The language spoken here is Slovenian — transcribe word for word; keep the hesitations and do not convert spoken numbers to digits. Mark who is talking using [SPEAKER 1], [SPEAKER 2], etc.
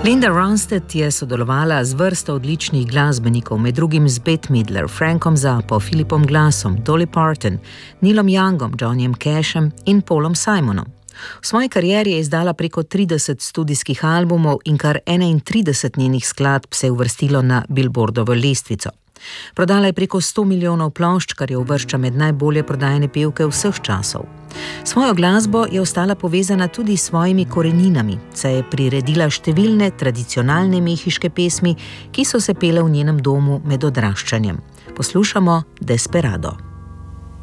[SPEAKER 1] Linda Ronstadt je sodelovala z vrsto odličnih glasbenikov, med drugim z Bette Midler, Frankom Zappo, Philipom Glassom, Dolly Parton, Neilom Youngom, Johnnyjem Cashem in Paulom Simonom. V svoji karieri je izdala preko trideset studijskih albumov in kar enaintrideset njenih skladb se je uvrstilo na Billboardovo lestvico. Prodala je preko sto milijonov plošč, kar jo uvršča med najbolje prodajane pevke vseh časov. Svojo glasbo je ostala povezana tudi s svojimi koreninami, saj je priredila številne tradicionalne mehiške pesmi, ki so se pele v njenem domu med odraščanjem. Poslušamo Desperado.